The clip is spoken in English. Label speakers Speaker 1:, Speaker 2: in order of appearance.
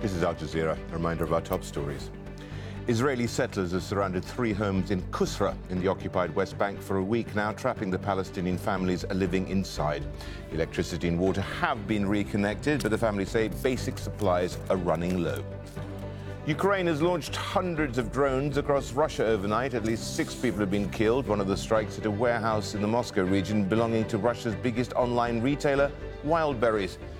Speaker 1: This is Al Jazeera. A reminder of our top stories. Israeli settlers have surrounded 3 homes in Kusra in the occupied West Bank for a week now, trapping the Palestinian families living inside. Electricity and water have been reconnected, but the families say basic supplies are running low. Ukraine has launched hundreds of drones across Russia overnight. At least 6 people have been killed. One of the strikes at a warehouse in the Moscow region belonging to Russia's biggest online retailer, Wildberries.